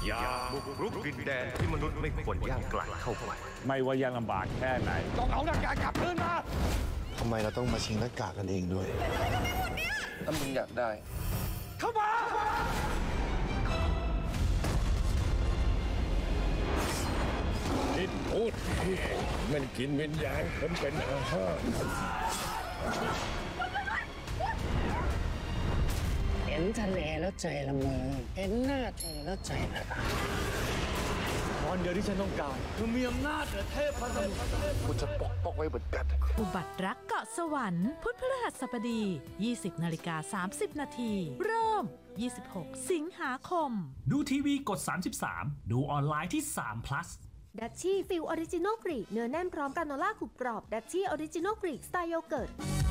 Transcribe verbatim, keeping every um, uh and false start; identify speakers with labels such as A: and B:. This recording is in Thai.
A: อย่าบุกรุกดินแดนที่มนุษย์ไม่ควรย่างกลายเข้าไป
B: ไม่ว่ายากลำบากแค่ไหน
A: ต้องเอาหน้ากากกลับคืนมา
C: ทำไมเราต้องมาชิงหน้ากากกันเองด้วย
D: ถ้ามึงอยากได้
A: เข้ามา
B: คิดพูดมันกินวิญญาณคนเป็นอาหาร
E: เห็นทะเลแล้วใจละเมอเห็นหน้าเธอแล้วใจละลาย
A: วันเดียวที่ฉันต้องการคือมีอำนาจเหนือเทพพระสมุทร
C: กูจะปกป้องไว้เหมือนกัน
F: อุบัติรักเกาะสวรรค์พุธพฤหัสบดี ยี่สิบนาฬิกาสามสิบนาทีเริ่ม ยี่สิบหก สิงหาคม
G: ดูทีวีกดสามสิบสามดูออนไลน์ที่สาม plus
H: ดัชชี่ฟิลออริจินอลกรีกเนื้อแน่นพร้อมกราโนล่ากรุบกรอบดัชชี่ออริจินอลกรีกสไตล์โยเกิร์ต